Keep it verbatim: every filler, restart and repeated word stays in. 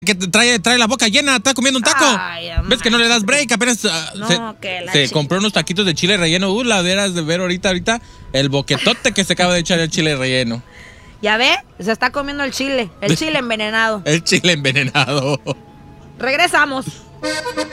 que trae, trae la boca llena, está comiendo un taco. Ay, ¿Ves que no le das break? Apenas uh, no, se, que la se chi- compró unos taquitos de chile relleno. Uh, la veras de ver ahorita, ahorita, el boquetote que se acaba de echar el chile relleno. Ya ve, se está comiendo el chile, el chile envenenado. El chile envenenado. Regresamos.